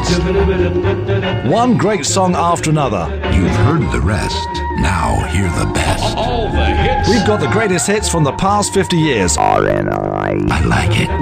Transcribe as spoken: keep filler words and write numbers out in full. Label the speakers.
Speaker 1: One great song after another.
Speaker 2: You've heard the rest. Now hear the best.
Speaker 3: All the hits.
Speaker 1: We've got the greatest hits from the past fifty years.
Speaker 2: I like it.